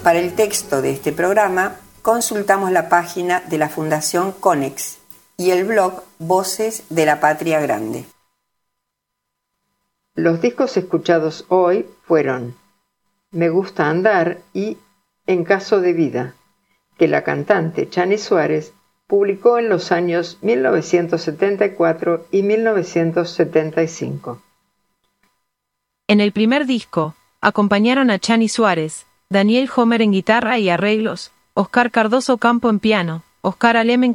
Para el texto de este programa, consultamos la página de la Fundación Conex y el blog Voces de la Patria Grande. Los discos escuchados hoy fueron Me gusta andar y En caso de vida, que la cantante Chani Suárez publicó en los años 1974 y 1975. En el primer disco, acompañaron a Chani Suárez, Daniel Homer en guitarra y arreglos, Oscar Cardoso Campo en piano, Oscar Alem en